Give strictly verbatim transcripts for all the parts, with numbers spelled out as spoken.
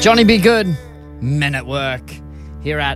Johnny B. Good, Men at Work, here at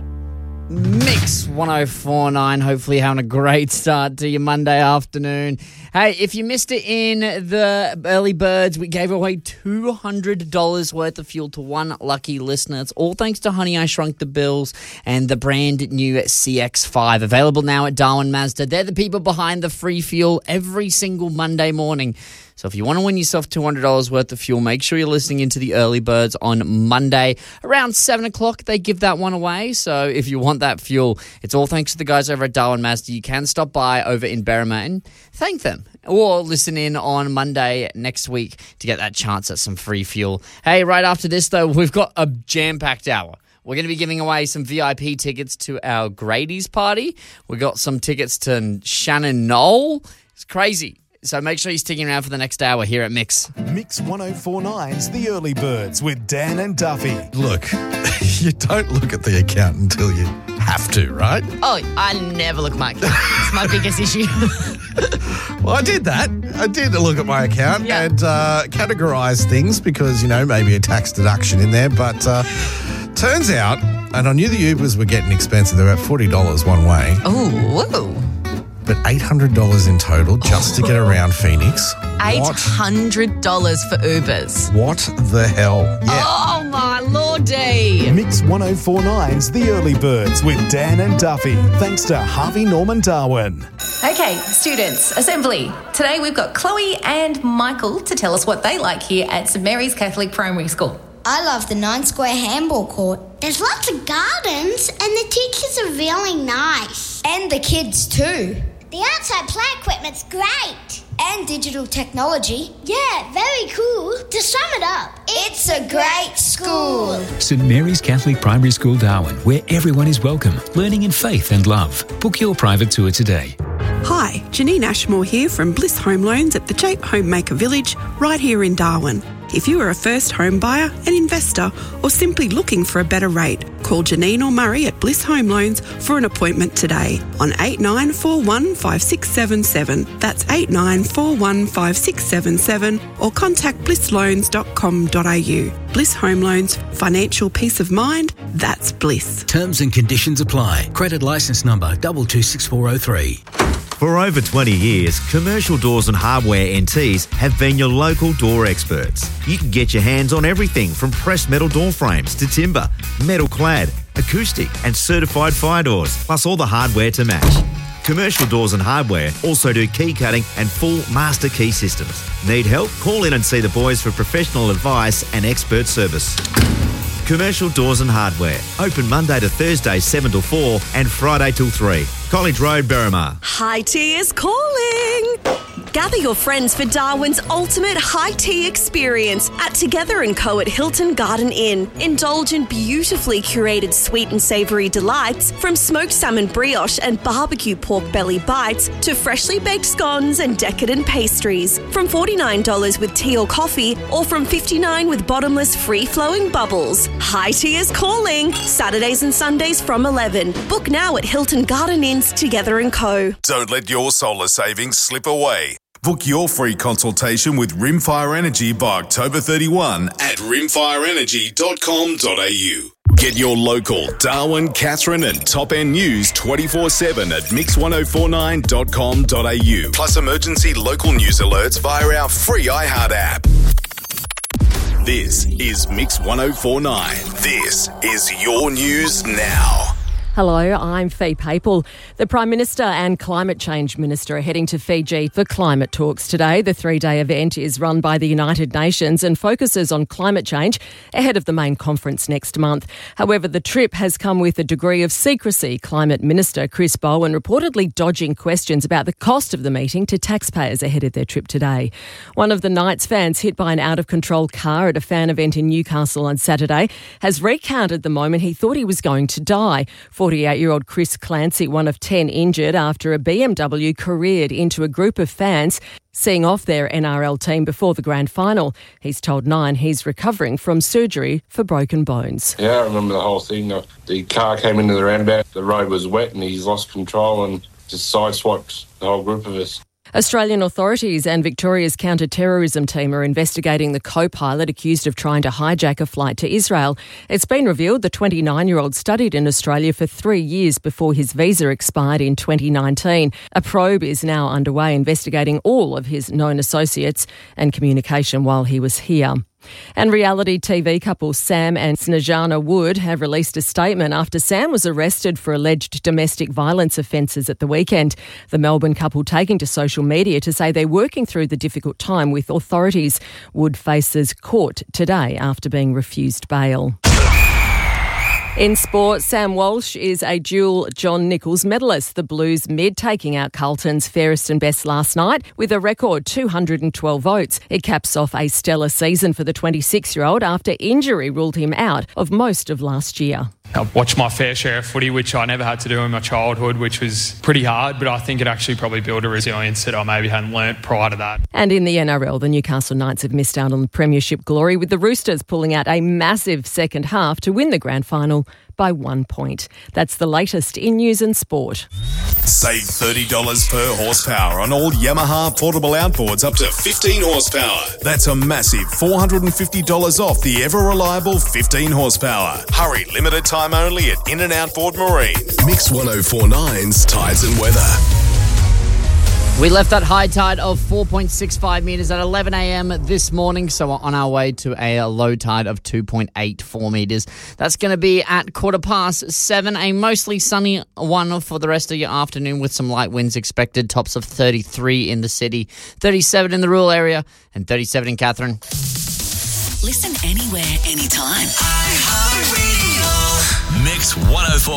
Mix one oh four point nine. Hopefully having a great start to your Monday afternoon. Hey, if you missed it in the early birds, we gave away two hundred dollars worth of fuel to one lucky listener. It's all thanks to Honey, I Shrunk the Bills and the brand new C X five. Available now at Darwin Mazda. They're the people behind the free fuel every single Monday morning. So if you want to win yourself two hundred dollars worth of fuel, make sure you're listening into the early birds on Monday. Around seven o'clock, they give that one away. So if you want that fuel, it's all thanks to the guys over at Darwin Mazda. You can stop by over in Berrima and thank them. Or listen in on Monday next week to get that chance at some free fuel. Hey, right after this, though, we've got a jam-packed hour. We're going to be giving away some V I P tickets to our Grady's party. We got some tickets to Shannon Knoll. It's crazy. So make sure you're sticking around for the next hour here at Mix. Mix one oh four point nine's The Early Birds with Dan and Duffy. Look, you don't look at the account until you have to, right? Oh, I never look at my account. It's my biggest issue. Well, I did that. I did look at my account Yeah. and uh, categorise things because, you know, maybe a tax deduction in there. But uh, turns out, and I knew the Ubers were getting expensive. They're about forty dollars one way. Oh, whoa. But eight hundred dollars in total just to get around Phoenix. eight What? hundred dollars for Ubers. What the hell? Yeah. Oh, my lordy. Mix one oh four point nine's The Early Birds with Dan and Duffy. Thanks to Harvey Norman Darwin. Okay, students, assembly. Today we've got Chloe and Michael to tell us what they like here at St Mary's Catholic Primary School. I love the nine square handball court. There's lots of gardens and the teachers are really nice. And the kids too. The outside play equipment's great. And digital technology. Yeah, very cool. To sum it up, It's a great school. St Mary's Catholic Primary School, Darwin, where everyone is welcome, learning in faith and love. Book your private tour today. Hi, Janine Ashmore here from Bliss Home Loans at the Jape Homemaker Village, right here in Darwin. If you are a first home buyer, an investor, or simply looking for a better rate, call Janine or Murray at Bliss Home Loans for an appointment today on eight nine four one five six seven seven. That's eight nine four one five six seven seven, or contact bliss loans dot com dot a u. Bliss Home Loans, financial peace of mind, that's bliss. Terms and conditions apply. Credit licence number two two six four oh three. For over twenty years, Commercial Doors and Hardware N Ts have been your local door experts. You can get your hands on everything from pressed metal door frames to timber, metal clad, acoustic and certified fire doors, plus all the hardware to match. Commercial Doors and Hardware also do key cutting and full master key systems. Need help? Call in and see the boys for professional advice and expert service. Commercial Doors and Hardware. Open Monday to Thursday seven till four and Friday till three. College Road, Berrima. High Tea is calling. Gather your friends for Darwin's ultimate high tea experience at Together and Co at Hilton Garden Inn. Indulge in beautifully curated sweet and savoury delights from smoked salmon brioche and barbecue pork belly bites to freshly baked scones and decadent pastries. From forty-nine dollars with tea or coffee, or from fifty-nine dollars with bottomless free-flowing bubbles. High Tea is calling. Saturdays and Sundays from eleven. Book now at Hilton Garden Inn's Together and Co. Don't let your solar savings slip away. Book your free consultation with Rimfire Energy by October thirty-first at rimfire energy dot com dot a u. Get your local Darwin, Katherine and top end news twenty-four seven at mix one oh four nine dot com dot a u. Plus emergency local news alerts via our free iHeart app. This is Mix one oh four point nine. This is your news now. Hello, I'm Fee Papel. The Prime Minister and Climate Change Minister are heading to Fiji for climate talks today. The three-day event is run by the United Nations and focuses on climate change ahead of the main conference next month. However, the trip has come with a degree of secrecy. Climate Minister Chris Bowen reportedly dodging questions about the cost of the meeting to taxpayers ahead of their trip today. One of the Knights fans hit by an out-of-control car at a fan event in Newcastle on Saturday has recounted the moment he thought he was going to die. forty-eight-year-old Chris Clancy, one of ten injured after a B M W careered into a group of fans seeing off their N R L team before the grand final. He's told Nine he's recovering from surgery for broken bones. Yeah, I remember the whole thing. The, the car came into the roundabout, the road was wet and he's lost control and just sideswiped the whole group of us. Australian authorities and Victoria's counter-terrorism team are investigating the co-pilot accused of trying to hijack a flight to Israel. It's been revealed the twenty-nine-year-old studied in Australia for three years before his visa expired in twenty nineteen. A probe is now underway investigating all of his known associates and communication while he was here. And reality T V couple Sam and Snejana Wood have released a statement after Sam was arrested for alleged domestic violence offences at the weekend. The Melbourne couple taking to social media to say they're working through the difficult time with authorities. Wood faces court today after being refused bail. In sport, Sam Walsh is a dual John Nichols medalist. The Blues mid taking out Carlton's fairest and best last night with a record two hundred twelve votes. It caps off a stellar season for the twenty-six-year-old after injury ruled him out of most of last year. I've watched my fair share of footy, which I never had to do in my childhood, which was pretty hard, but I think it actually probably built a resilience that I maybe hadn't learnt prior to that. And in the N R L, the Newcastle Knights have missed out on the premiership glory, with the Roosters pulling out a massive second half to win the grand final by one point. That's the latest in news and sport. Save thirty dollars per horsepower on all Yamaha portable outboards up to fifteen horsepower. That's a massive four hundred fifty dollars off the ever-reliable fifteen horsepower. Hurry, limited time only at In and Outboard Marine. Mix ten forty-nine's Tides and Weather. We left that high tide of four point six five metres at eleven a.m. this morning, so we're on our way to a low tide of two point eight four metres. That's going to be at quarter past seven, a mostly sunny one for the rest of your afternoon with some light winds expected, tops of thirty-three in the city, thirty-seven in the rural area and thirty-seven in Katherine. Listen anywhere, anytime. iHeartRadio. Mix one oh four.